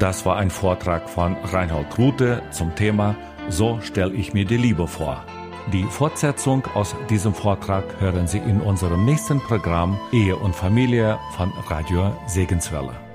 Das war ein Vortrag von Reinhold Rute zum Thema So stelle ich mir die Liebe vor. Die Fortsetzung aus diesem Vortrag hören Sie in unserem nächsten Programm Ehe und Familie von Radio Segenswelle.